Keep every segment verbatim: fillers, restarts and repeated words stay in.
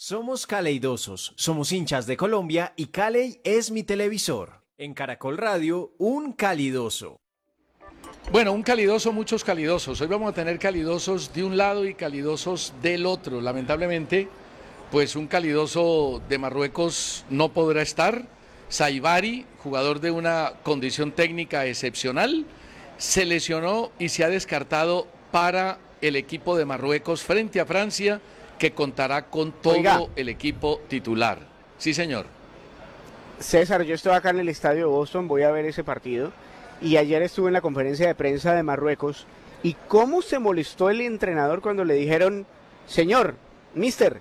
Somos caleidosos, somos hinchas de Colombia y Caley es mi televisor. En Caracol Radio, un calidoso. Bueno, un calidoso, muchos calidosos. Hoy vamos a tener calidosos de un lado y calidosos del otro. Lamentablemente, pues un calidoso de Marruecos no podrá estar. Saibari, jugador de una condición técnica excepcional, se lesionó y se ha descartado para el equipo de Marruecos frente a Francia, que contará con todo Oiga. el equipo titular. Sí, señor. César, yo estoy acá en el estadio de Boston, voy a ver ese partido. Y ayer estuve en la conferencia de prensa de Marruecos. ¿Y cómo se molestó el entrenador cuando le dijeron, señor, mister,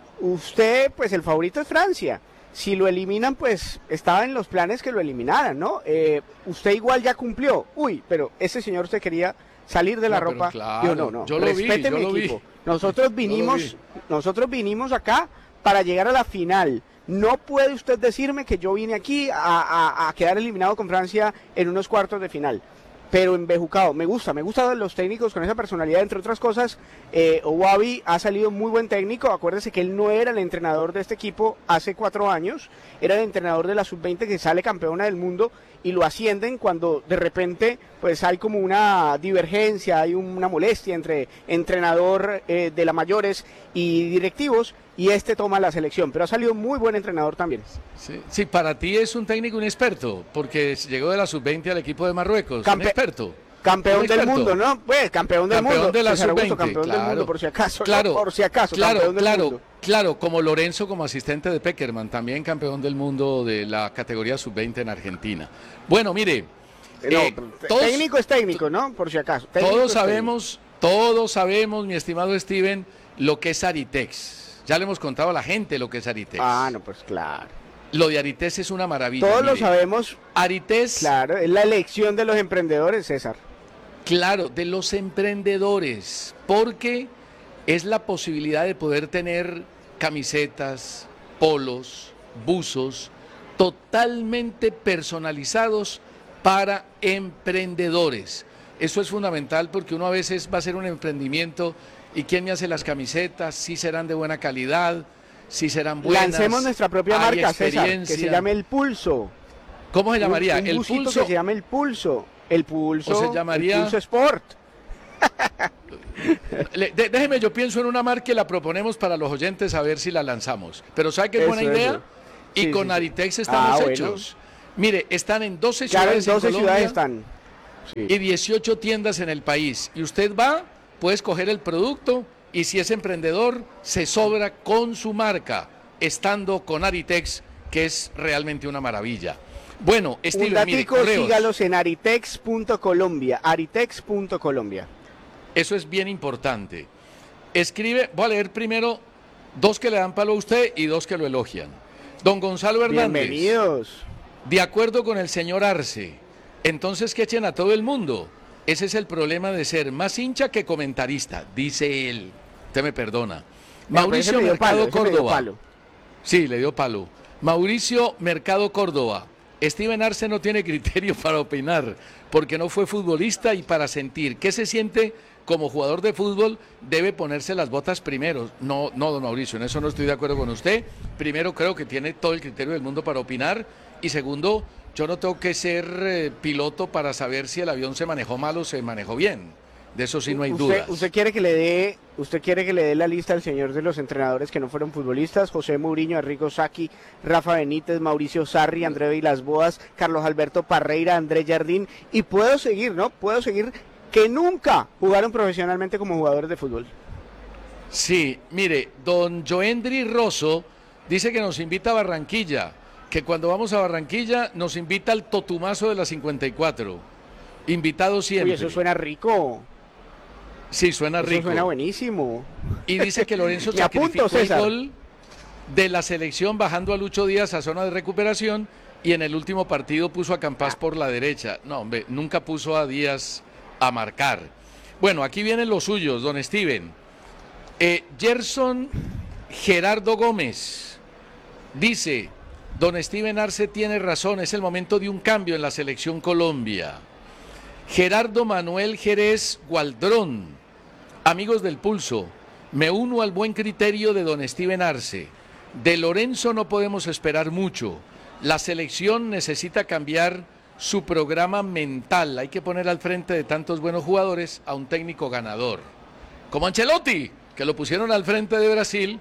usted, pues el favorito es Francia? Si lo eliminan, pues estaba en los planes que lo eliminaran, ¿no? Eh, usted igual ya cumplió. Uy, pero ese señor se quería salir de la no, ropa. Claro, yo no, no, yo lo respete vi, yo mi lo equipo. Vi. Nosotros vinimos, nosotros vinimos acá para llegar a la final. No puede usted decirme que yo vine aquí a, a, a quedar eliminado con Francia en unos cuartos de final. Pero embejucado, me gusta, me gustan los técnicos con esa personalidad, entre otras cosas. eh, Ouabi ha salido muy buen técnico. Acuérdese que él no era el entrenador de este equipo hace cuatro años, era el entrenador de la sub veinte que sale campeona del mundo y lo ascienden cuando de repente pues hay como una divergencia, hay una molestia entre entrenador eh, de la mayores y directivos, y este toma la selección, pero ha salido muy buen entrenador también. Sí, sí, para ti es un técnico inexperto, porque llegó de la sub veinte al equipo de Marruecos, Campe un experto. Campeón un experto. del mundo, ¿no? Pues campeón del campeón mundo. de la sub veinte, campeón claro. del mundo, por si acaso. Claro, ¿no? Por si acaso, claro, campeón del claro, mundo. Claro, como Lorenzo como asistente de Peckerman, también campeón del mundo de la categoría sub veinte en Argentina. Bueno, mire, no, eh, todos, técnico es técnico, ¿no? Por si acaso. Todos sabemos, todos sabemos, mi estimado Steven, lo que es Aritex. Ya le hemos contado a la gente lo que es Aritex. Ah, no, pues claro. Lo de Aritex es una maravilla. Todos mire. lo sabemos. Aritex. Claro, es la elección de los emprendedores, César. Claro, de los emprendedores, porque es la posibilidad de poder tener camisetas, polos, buzos, totalmente personalizados para emprendedores. Eso es fundamental porque uno a veces va a hacer un emprendimiento y ¿quién me hace las camisetas? Si serán de buena calidad, si serán buenas. Lancemos nuestra propia marca, César, que se llame El Pulso. ¿Cómo se llamaría? Un, un El Pulso. Que se llame El Pulso. El Pulso. O se llamaría. El Pulso Sport. Le, de, déjeme, yo pienso en una marca y la proponemos para los oyentes a ver si la lanzamos. Pero ¿sabe qué es buena idea? Eso. Y sí, con sí, Aritex estamos ah, hechos. Bueno. Mire, están en doce claro, ciudades en doce en Colombia ciudades están. Sí. Y dieciocho tiendas en el país. Y usted va, puede escoger el producto y si es emprendedor, se sobra con su marca, estando con Aritex, que es realmente una maravilla. Bueno, Steven, un datico, mire, sígalos en aritex punto colombia, aritex punto colombia. Eso es bien importante. Escribe, voy a leer primero dos que le dan palo a usted y dos que lo elogian. Don Gonzalo Hernández. Bienvenidos. De acuerdo con el señor Arce, entonces que echen a todo el mundo. Ese es el problema de ser más hincha que comentarista, dice él. Usted me perdona. No, Mauricio Mercado palo, Córdoba. Sí, le dio palo. Mauricio Mercado Córdoba. Steven Arce no tiene criterio para opinar, porque no fue futbolista y para sentir qué se siente como jugador de fútbol debe ponerse las botas primero. No, no, don Mauricio, en eso no estoy de acuerdo con usted. Primero, creo que tiene todo el criterio del mundo para opinar. Y segundo, yo no tengo que ser eh, piloto para saber si el avión se manejó mal o se manejó bien. De eso sí no hay usted, dudas. Usted quiere que le dé, usted quiere que le dé la lista al señor de los entrenadores que no fueron futbolistas: José Mourinho, Arrigo Sacchi, Rafa Benítez, Mauricio Sarri, André Vilas Boas, Carlos Alberto Parreira, André Jardín, y puedo seguir, ¿no? Puedo seguir, que nunca jugaron profesionalmente como jugadores de fútbol. Sí, mire, don Joendry Rosso dice que nos invita a Barranquilla, que cuando vamos a Barranquilla nos invita al Totumazo de la cincuenta y cuatro. Invitado siempre. Uy, eso suena rico. Sí, suena eso rico. Suena buenísimo. Y dice que Lorenzo sacrificó el gol de la selección bajando a Lucho Díaz a zona de recuperación y en el último partido puso a Campas por la derecha. No, hombre, nunca puso a Díaz a marcar. Bueno, aquí vienen los suyos, don Steven. Eh, Gerson Gerardo Gómez dice: don Steven Arce tiene razón, es el momento de un cambio en la selección Colombia. Gerardo Manuel Jerez Gualdrón: amigos del Pulso, Me uno al buen criterio de don Steven Arce. De Lorenzo no podemos esperar mucho. La selección necesita cambiar su programa mental. Hay que poner al frente de tantos buenos jugadores a un técnico ganador. Como Ancelotti, que lo pusieron al frente de Brasil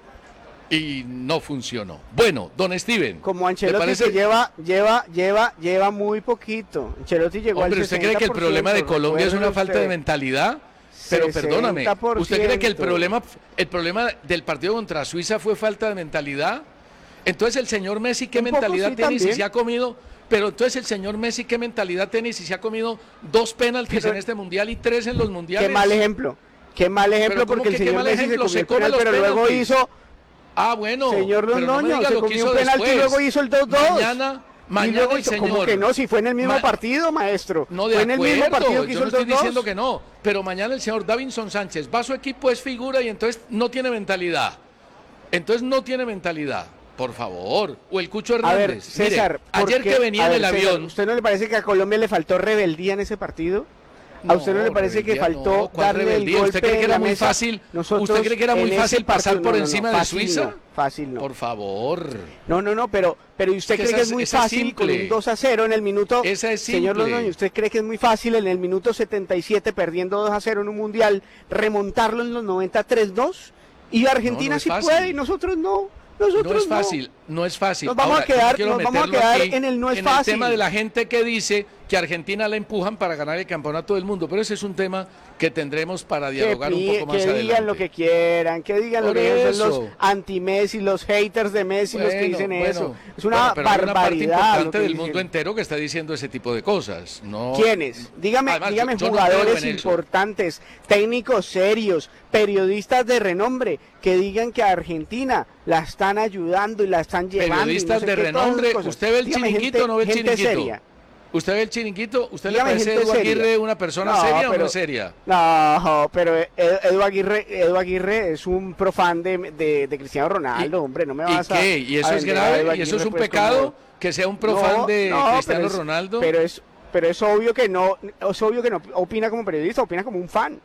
y no funcionó. Bueno, don Steven. Como Ancelotti parece... que lleva, lleva, lleva, lleva muy poquito. Ancelotti llegó Hombre, al ¿usted cree que el problema de Colombia es una falta de mentalidad? Pero perdóname, ¿usted cree que el problema, el problema del partido contra Suiza fue falta de mentalidad? Entonces el señor Messi, ¿qué Un poco mentalidad sí, tiene si también. se ha comido? Pero entonces el señor Messi, ¿qué mentalidad tiene si se ha comido dos penaltis Pero- en este mundial y tres en los mundiales? Qué mal ejemplo. Qué mal ejemplo Pero ¿cómo porque el que qué señor mal Messi ejemplo? se Se comió el come penal, los pero luego penaltis. hizo, Ah, bueno. señor pero no me Londoño, diga se lo que comió hizo un penalti y después. luego hizo el dos dos. Mañana, y mañana luego el hizo, señor... como que no, si fue en el mismo Ma- partido, maestro. No, de fue en el acuerdo, mismo partido que yo hizo no el estoy dos dos. diciendo que no, pero mañana el señor Davinson Sánchez va a su equipo, es figura y entonces no tiene mentalidad. Entonces no tiene mentalidad, por favor. O el Cucho A Hernández. ver, César, Mire, ayer ¿por qué? que venía A en ver, el César, avión... ¿usted no le parece que a Colombia le faltó rebeldía en ese partido? ¿A usted no le parece que rebeldía, faltó no, ¿cuál darle el rebeldía? golpe ¿Usted cree que en era la muy mesa? fácil? Nosotros ¿Usted cree que era muy en ese fácil pasar partido- por no, no, no, encima de fácil Suiza? no, fácil no. Por favor. No, no, no, pero, pero ¿y usted Que cree esa que es- es muy esa es fácil con simple. un dos a cero en el minuto? Esa es Señor simple. Londoño, ¿usted cree que es muy fácil en el minuto setenta y siete perdiendo dos a cero en un mundial remontarlo en los noventa tres dos? Y Argentina No, no es sí fácil. puede y nosotros no. Nosotros No es fácil, no es fácil. Nos vamos a Ahora, yo quedar- quiero nos vamos a meterlo quedar aquí en el no es en fácil. el tema de la gente que dice que a Argentina la empujan para ganar el campeonato del mundo, pero ese es un tema que tendremos para Que, dialogar un pi- poco más que adelante. digan lo que quieran, que digan lo Por que quieran, son los eso. anti-Messi, los haters de Messi, los que Bueno, dicen bueno, eso. Es una bueno, pero hay una parte barbaridad. lo importante que del dicen. mundo entero que está diciendo ese tipo de cosas. No. ¿Quiénes? Dígame, Además, dígame yo- yo no creo jugadores en eso. importantes, técnicos serios, periodistas de renombre, que digan que a Argentina la están ayudando y la están llevando. y no Periodistas sé de qué, todas esas renombre, cosas. ¿usted ve el Dígame chiringuito gente- o no ve el gente chiringuito? seria. ¿Usted ve el chiringuito? ¿Usted le Dígame parece gente Edu seria. Aguirre una persona No, seria o pero- no seria? No, pero Ed- Edu Aguirre, Edu Aguirre es un profan de, de, de Cristiano Ronaldo, hombre, no me ¿Y vas a... qué? ¿Y eso a es vender a Edu grave? ¿Y eso es Aguirre, un pues, pecado? como- Que sea un profan No, de no, Cristiano pero es- Ronaldo. Pero es, pero es obvio que no, es obvio que no opina como periodista, opina como un fan.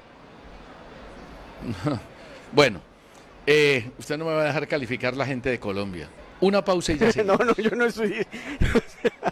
Bueno, eh, usted no me va a dejar calificar la gente de Colombia. Una pausa y ya seguimos. No, no, yo no estoy...